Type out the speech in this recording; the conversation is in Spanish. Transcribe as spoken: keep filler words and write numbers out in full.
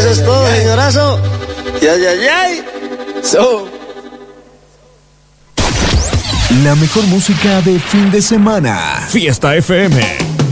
Eso es todo, señorazo. Ya, ya, ya. So. La mejor música de fin de semana. Fiesta F M.